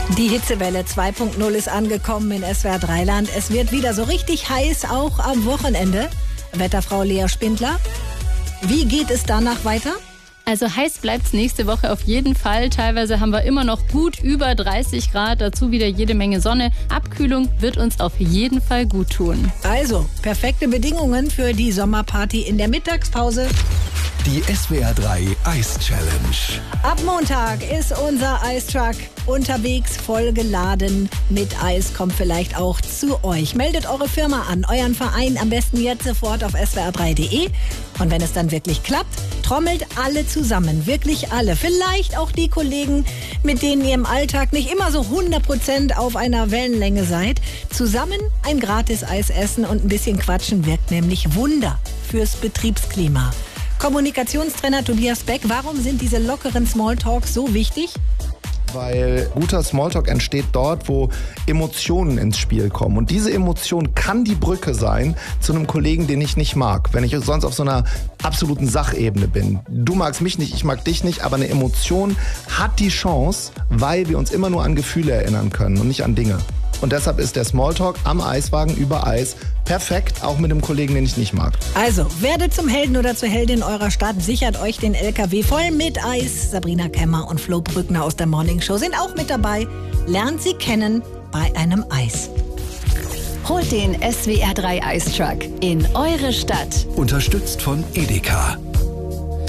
Die Hitzewelle 2.0 ist angekommen in SWR 3 Land. Es wird wieder so richtig heiß, auch am Wochenende. Wetterfrau Lea Spindler, wie geht es danach weiter? Also heiß bleibt's nächste Woche auf jeden Fall. Teilweise haben wir immer noch gut über 30 Grad, dazu wieder jede Menge Sonne. Abkühlung wird uns auf jeden Fall gut tun. Also, perfekte Bedingungen für die Sommerparty in der Mittagspause. Die SWR 3 Eis Challenge. Ab Montag ist unser Eistruck unterwegs, voll geladen mit Eis, kommt vielleicht auch zu euch. Meldet eure Firma an, euren Verein, am besten jetzt sofort auf swr3.de. Und wenn es dann wirklich klappt, trommelt alle zusammen, wirklich alle. Vielleicht auch die Kollegen, mit denen ihr im Alltag nicht immer so 100% auf einer Wellenlänge seid. Zusammen ein gratis Eis essen und ein bisschen quatschen wirkt nämlich Wunder fürs Betriebsklima. Kommunikationstrainer Tobias Beck, warum sind diese lockeren Smalltalks so wichtig? Weil guter Smalltalk entsteht dort, wo Emotionen ins Spiel kommen. Und diese Emotion kann die Brücke sein zu einem Kollegen, den ich nicht mag. Wenn ich sonst auf so einer absoluten Sachebene bin. Du magst mich nicht, ich mag dich nicht, aber eine Emotion hat die Chance, weil wir uns immer nur an Gefühle erinnern können und nicht an Dinge. Und deshalb ist der Smalltalk am Eiswagen über Eis perfekt, auch mit einem Kollegen, den ich nicht mag. Also, werdet zum Helden oder zur Heldin eurer Stadt, sichert euch den LKW voll mit Eis. Sabrina Kemmer und Flo Brückner aus der Morning Show sind auch mit dabei. Lernt sie kennen bei einem Eis. Holt den SWR 3 Eistruck in eure Stadt. Unterstützt von Edeka.